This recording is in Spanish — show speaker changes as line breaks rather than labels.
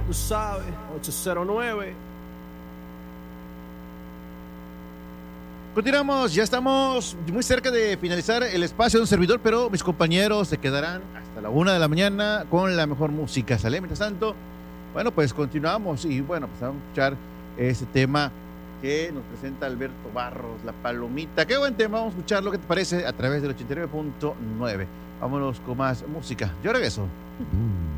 tú sabes, 809.
Continuamos, ya estamos muy cerca de finalizar el espacio de un servidor, pero mis compañeros se quedarán hasta la 1 de la mañana con la mejor música. ¿Sale? Mientras tanto, bueno, pues continuamos y bueno, pues vamos a escuchar ese tema que nos presenta Alberto Barros, La Palomita. Qué buen tema, vamos a escuchar lo que te parece a través del 89.9. Vámonos con más música. Yo regreso.